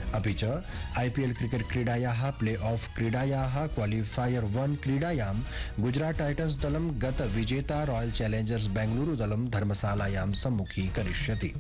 अपि च IPL cricket क्रीडायाः प्ले ऑफ क्रीडायाः क्वालिफायर 1 क्रीडायां गुजरात टाइटन्स दलं गत विजेता रॉयल चैलेंजर्स बेंगलुरु दलं धर्मशालायां सम्मुखीकरिष्यति।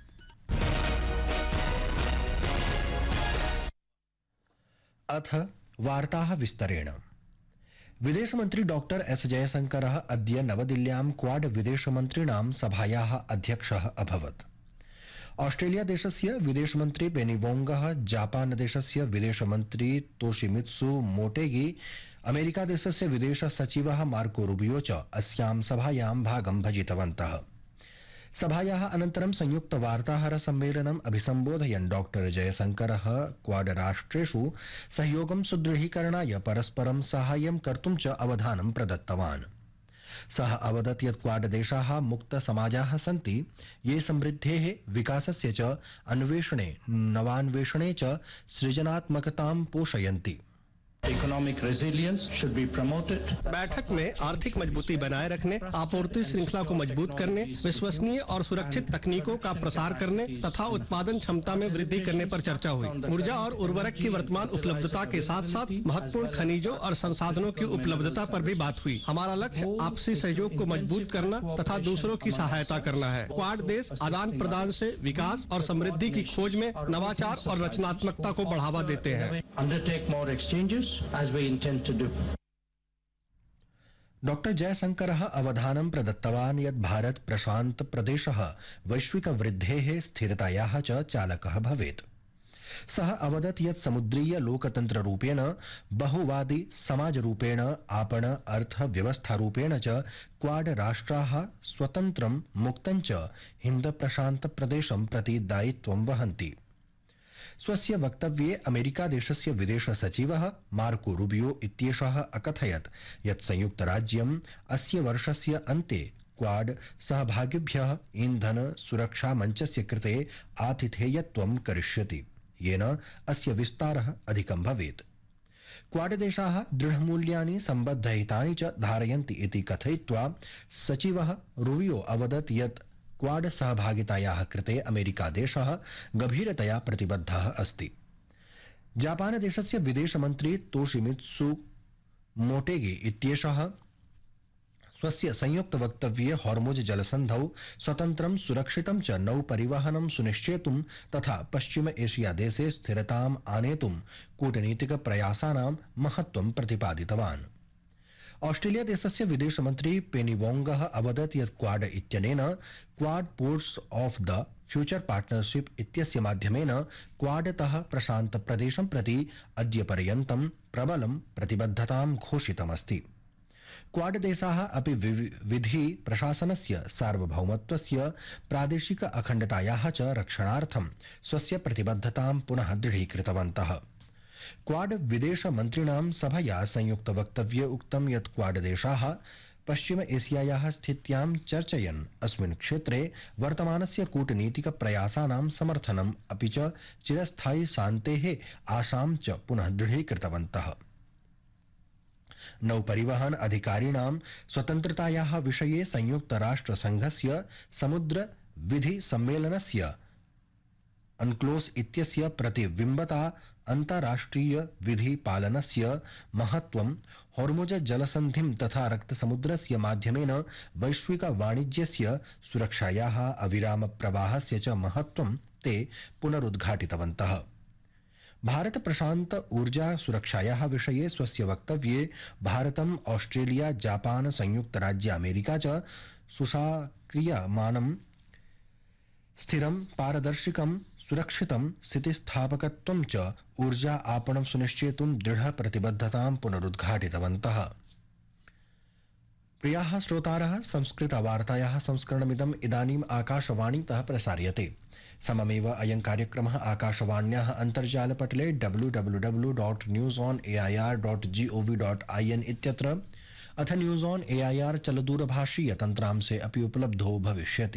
अथ वार्ताः विस्तरेण। विदेशमन्त्री डॉक्टर एस जयशंकरः अद्य नवदिल्ल्यां क्वाड विदेशमन्त्रिणां सभायाः अध्यक्षः अभवत्। ऑस्ट्रेलिया देशस्य विदेशमन्त्री पेनी वोंगः, जापान देशस्य विदेशमन्त्री तोशिमित्सु मोटेगी, अमेरिका देशस्य विदेश सचिवः मार्को रूबियो च अस्यां सभायां भागं भजितवन्तः। सभायाः अनन्तरं संयुक्त वार्ताहर सम्मेलनम् अभिसम्बोधयन् डॉक्टर जयशंकरः क्वाड राष्ट्रेषु सहयोगं सुदृढीकरणाय परस्परं साहाय्यं कर्तुं च अवधानं प्रदत्तवान्। सः अवदत् यत् क्वाड देशाः मुक्त समाजाः सन्ति ये समृद्धेः विकासस्य च अन्वेषणे नवान्वेषणे च सृजनात्मकतां पोषयन्ति। Economic resilience should be promoted. बैठक में आर्थिक मजबूती बनाए रखने, आपूर्ति श्रृंखला को मजबूत करने, विश्वसनीय और सुरक्षित तकनीकों का प्रसार करने तथा उत्पादन क्षमता में वृद्धि करने पर चर्चा हुई। ऊर्जा और उर्वरक की वर्तमान उपलब्धता के साथ साथ महत्वपूर्ण खनिजों और संसाधनों की उपलब्धता पर भी बात हुई। हमारा लक्ष्य आपसी सहयोग को मजबूत करना तथा दूसरों की सहायता करना है। क्वाड देश आदान प्रदान से विकास और समृद्धि की खोज में नवाचार और रचनात्मकता को बढ़ावा देते हैं। Undertake more exchanges as we intend to do. Doctor जयशंकरः अवधानं प्रदत्तवान् यत् भारत प्रशांत प्रदेशः वैश्विक वृद्धेः स्थिरतायाः च चालकः भवेत्। सः अवदत् यत् समुद्रीय लोकतन्त्ररूपेण, बहुवादी समाजरूपेण, आपण अर्थव्यवस्थारूपेण च क्वाड राष्ट्राः स्वतन्त्रं मुक्तं च हिन्द प्रशांत प्रदेशं प्रति दायित्वं वहन्ति। स्वस्य वक्तव्ये अमेरिका देशस्य विदेश सचिवः मार्को रूबियो इत्येषः अकथयत् यत् संयुक्तराज्यम् अस्य वर्षस्य अन्ते क्वाड सहभागिभ्यः ईन्धन सुरक्षा मञ्चस्य कृते आतिथेयत्वं करिष्यति, येन अस्य विस्तारः अधिकं भवेत्। क्वाड देशाः दृढमूल्यानि सम्बद्धहितानि च धारयन्ति इति कथयित्वा सचिवः रूबियो अवदत् यत् क्वाड सहभागितायाः कृते अमेरिका देशः गभीरतया प्रतिबद्धः अस्ति। जापान देशस्य विदेशमन्त्री तोशिमित्सु मोटेगी इत्येषः स्वस्य संयुक्त वक्तव्ये हॉर्मुज जलसन्धौ स्वतन्त्रं सुरक्षितं च नौपरिवहनं सुनिश्चेतुं तथा पश्चिम एशिया देशे स्थिरताम् आनेतुं कूटनीतिक प्रयासानां महत्त्वं प्रतिपादितवान्। ऑस्ट्रेलिया देशस्य विदेशमन्त्री पेनी वोंगः अवदत् यत् क्वाड इत्यनेन quad ports of the future partnership इत्यस्य माध्यमेन क्वाडतः प्रशांत प्रदेशं प्रति अद्य पर्यन्तं प्रबलं प्रतिबद्धतां घोषितमस्ति। क्वाड देशाः अपि विधि प्रशासनस्य सार्वभौमत्वस्य, प्रादेशिक अखण्डतायाः च रक्षणार्थं स्वस्य प्रतिबद्धतां पुनः दृढीकृतवन्तः। क्वाड विदेश मन्त्रिणां सभया संयुक्त वक्तव्ये उक्तं यत् क्वाड देशाः पश्चिम एशियायाः स्थित्यां चर्चयन् अस्मिन् क्षेत्रे वर्तमानस्य कूटनीतिक प्रयासानां समर्थनम् अपि च चिरस्थायी शान्तेः आशां च पुनः दृढीकृतवन्तः। नौपरिवहन अधिकारिणां स्वतन्त्रतायाः विषये संयुक्त राष्ट्र संघस्य समुद्र विधि सम्मेलनस्य अनक्लोस इत्यस्य प्रतिबिम्बता अन्ताराष्ट्रिय विधि पालनस्य महत्त्वं, हॉर्मुज जलसन्धिं तथा रक्तसमुद्रस्य माध्यमेन वैश्विक वाणिज्यस्य सुरक्षायाः अविराम प्रवाहस्य च महत्त्वं ते पुनरुद्घाटितवन्तः। भारत प्रशांत ऊर्जा सुरक्षायाः विषये स्वस्य वक्तव्ये भारतम्, ऑस्ट्रेलिया, जापान, संयुक्त राज्य अमेरिका च सुसक्रियमानं स्थिरं, पारदर्शिकं, सुरक्षितं, स्थितिस्थापकत्वं च ऊर्जा आपणं सुनिश्चेतुं दृढ़ प्रतिबद्धतां पुनरुद्घाटितवन्तः। प्रियाः श्रोतारः, संस्कृतवार्तायाः संस्करणमिदम् इदानीम् आकाशवाणीतः प्रसार्यते। सममेव अयं कार्यक्रमः आकाशवाण्याः अन्तर्जालपटले www.newsonair.gov.in इत्यत्र अथ न्यूज़ ऑन एआईआर चलदूरभाषीय तन्त्रांशे अपि उपलब्धो भविष्यति।